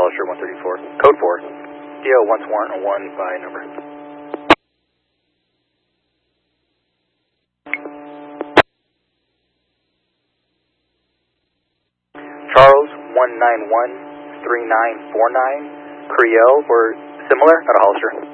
Hollister 134. Code 4. DO wants warrant 1 by number. Charles 1913949. Creel were similar at a Hollister.